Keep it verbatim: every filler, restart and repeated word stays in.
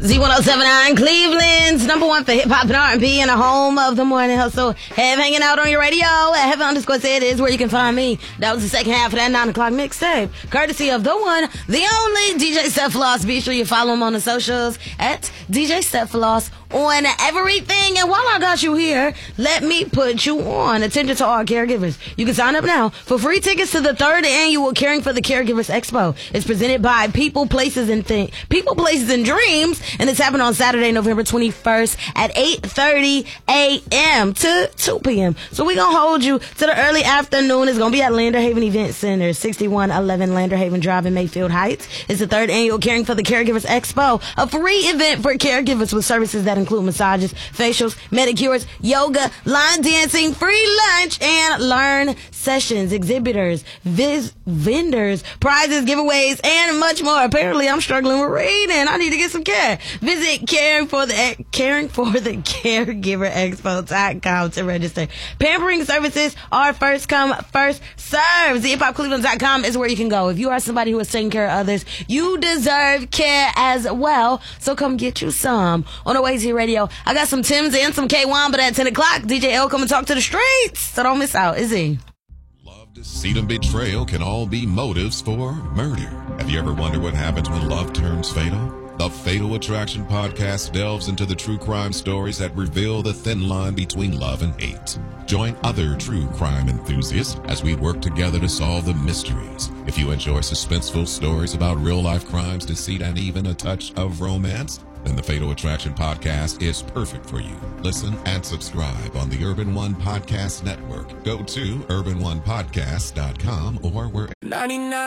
Z one oh seven point nine, Cleveland's number one for hip-hop and R and B and the home of the morning hustle. Have hanging out on your radio at Heaven underscore said is where you can find me. That was the second half of that nine o'clock mixtape. Courtesy of the one, the only D J Steph Floss. Be sure you follow him on the socials at D J Steph Floss on everything. And while I got you here, let me put you on. Attention to all caregivers. You can sign up now for free tickets to the third annual Caring for the Caregivers Expo. It's presented by People, Places, and Things. People, Places, and Dreams. And it's happening on Saturday, November twenty-first at eight thirty a.m. to two p.m. So we're going to hold you to the early afternoon. It's going to be at Lander Haven Event Center, sixty-one eleven Lander Haven Drive in Mayfield Heights. It's the third annual Caring for the Caregivers Expo, a free event for caregivers with services that include massages, facials, manicures, yoga, line dancing, free lunch, and learn sessions, exhibitors, vis- vendors, prizes, giveaways, and much more. Apparently, I'm struggling with reading. I need to get some care. Visit caring for the caring for the caregiver expo dot com to register. Pampering services are first come, first serve. Z hip hop cleveland dot com is where you can go. If you are somebody who is taking care of others, you deserve care as well. So come get you some. On the way, Z Radio, I got some Timbs and some K one, but at ten o'clock, D J L come and talk to the streets. So don't miss out. Is he? Love, deceit, and betrayal can all be motives for murder. Have you ever wondered what happens when love turns fatal? The Fatal Attraction podcast delves into the true crime stories that reveal the thin line between love and hate. Join other true crime enthusiasts as we work together to solve the mysteries. If you enjoy suspenseful stories about real-life crimes, deceit, and even a touch of romance, then the Fatal Attraction podcast is perfect for you. Listen and subscribe on the Urban One Podcast Network. Go to urban one podcast dot com or wherever.